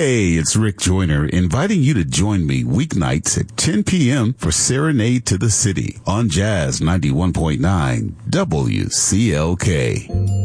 Hey, it's Rick Joyner inviting you to join me weeknights at 10 p.m. for Serenade to the City on Jazz 91.9 WCLK.